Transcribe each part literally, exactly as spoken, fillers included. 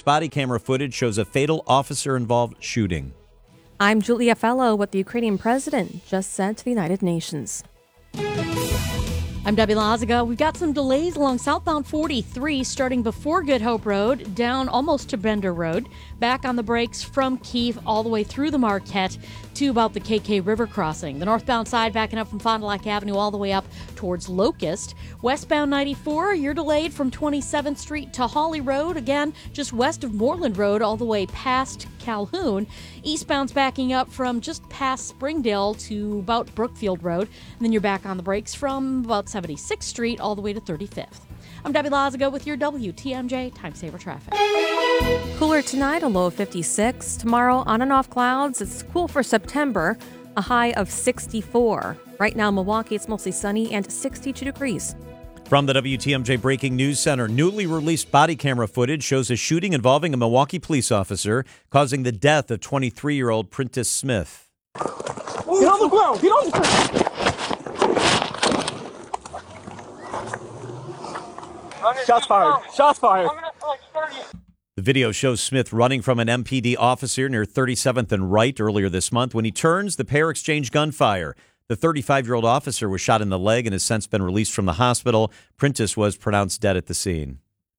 body camera footage shows a fatal officer-involved shooting. I'm Julia Fellow. What the Ukrainian president just said to the United Nations. I'm Debbie Lazaga. We've got some delays along southbound forty-three, starting before Good Hope Road, down almost to Bender Road, back on the brakes from Kiev all the way through the Marquette to about the K K River crossing. The northbound side backing up from Fond du Lac Avenue all the way up towards Locust. Westbound ninety-four, you're delayed from twenty-seventh Street to Hawley Road, again, just west of Moreland Road all the way past Calhoun. Eastbound's backing up from just past Springdale to about Brookfield Road. And then you're back on the brakes from about seventy-sixth Street all the way to thirty-fifth. I'm Debbie Lazaga with your W T M J Time Saver Traffic. Cooler tonight, a low of fifty-six. Tomorrow, on and off clouds. It's cool for September, a high of sixty-four. Right now in Milwaukee, it's mostly sunny and sixty-two degrees. From the W T M J Breaking News Center, newly released body camera footage shows a shooting involving a Milwaukee police officer causing the death of twenty-three-year-old Prentice Smith. Get on the ground! Get on the ground! Shots fired! Shots fired! The video shows Smith running from an M P D officer near thirty-seventh and Wright earlier this month. When he turns, the pair exchange gunfire. The thirty-five-year-old officer was shot in the leg and has since been released from the hospital. Prentice was pronounced dead at the scene.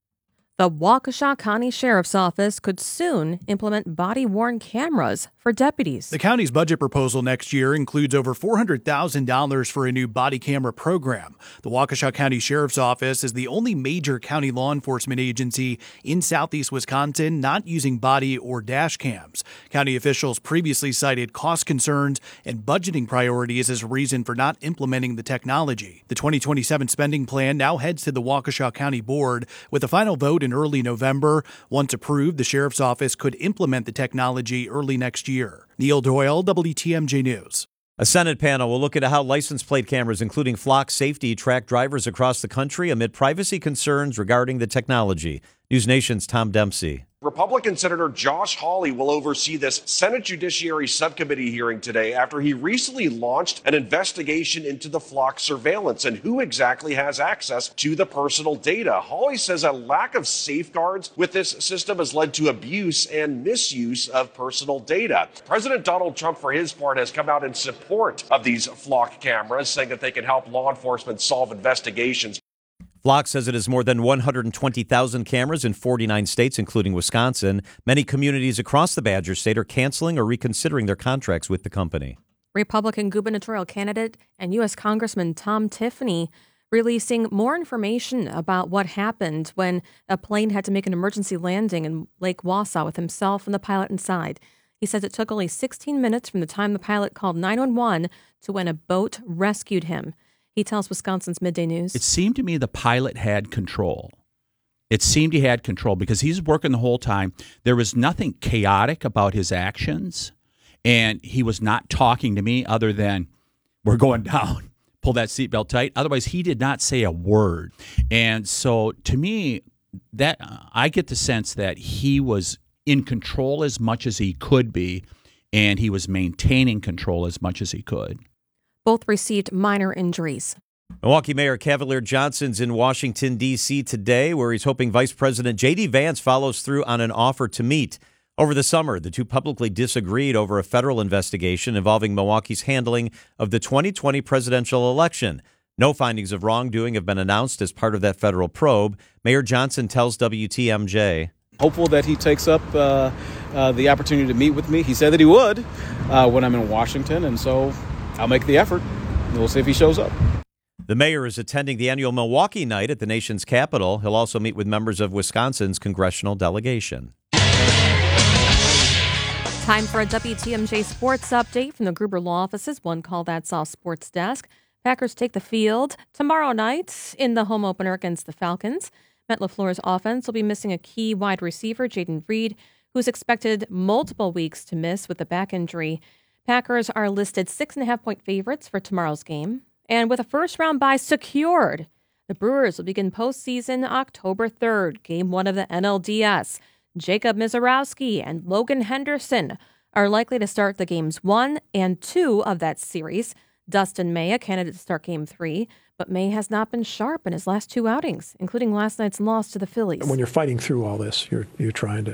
The Waukesha County Sheriff's Office could soon implement body-worn cameras for deputies. The county's budget proposal next year includes over four hundred thousand dollars for a new body camera program. The Waukesha County Sheriff's Office is the only major county law enforcement agency in southeast Wisconsin not using body or dash cams. County officials previously cited cost concerns and budgeting priorities as a reason for not implementing the technology. The twenty twenty-seven spending plan now heads to the Waukesha County Board with a final vote in early November. Once approved, the Sheriff's Office could implement the technology early next year. Neil Doyle, W T M J News. A Senate panel will look into how license plate cameras, including Flock Safety, track drivers across the country amid privacy concerns regarding the technology. News Nation's Tom Dempsey. Republican Senator Josh Hawley will oversee this Senate Judiciary Subcommittee hearing today after he recently launched an investigation into the Flock surveillance and who exactly has access to the personal data. Hawley says a lack of safeguards with this system has led to abuse and misuse of personal data. President Donald Trump, for his part, has come out in support of these Flock cameras, saying that they can help law enforcement solve investigations. Flock says it has more than one hundred twenty thousand cameras in forty-nine states, including Wisconsin. Many communities across the Badger State are canceling or reconsidering their contracts with the company. Republican gubernatorial candidate and U S Congressman Tom Tiffany releasing more information about what happened when a plane had to make an emergency landing in Lake Wausau with himself and the pilot inside. He says it took only sixteen minutes from the time the pilot called nine one one to when a boat rescued him. He tells Wisconsin's Midday News. It seemed to me the pilot had control. It seemed he had control because he's working the whole time. There was nothing chaotic about his actions, and he was not talking to me other than, we're going down, pull that seatbelt tight. Otherwise, he did not say a word. And so to me, that I get the sense that he was in control as much as he could be, and he was maintaining control as much as he could. Both received minor injuries. Milwaukee Mayor Cavalier Johnson's in Washington, D C today, where he's hoping Vice President J D. Vance follows through on an offer to meet. Over the summer, the two publicly disagreed over a federal investigation involving Milwaukee's handling of the twenty twenty presidential election. No findings of wrongdoing have been announced as part of that federal probe. Mayor Johnson tells W T M J. Hopeful that he takes up uh, uh, the opportunity to meet with me. He said that he would uh, when I'm in Washington, and so I'll make the effort. We'll see if he shows up. The mayor is attending the annual Milwaukee Night at the nation's capital. He'll also meet with members of Wisconsin's congressional delegation. Time for a W T M J sports update from the Gruber Law Office's One Call That's All sports desk. Packers take the field tomorrow night in the home opener against the Falcons. Matt LaFleur's offense will be missing a key wide receiver, Jaden Reed, who's expected multiple weeks to miss with a back injury. Packers are listed six and a half point favorites for tomorrow's game. And with a first round bye secured, the Brewers will begin postseason October third. Game one of the N L D S. Jacob Mizorowski and Logan Henderson are likely to start the games one and two of that series. Dustin May, a candidate to start game three, but May has not been sharp in his last two outings, including last night's loss to the Phillies. When you're fighting through all this, you're you're trying to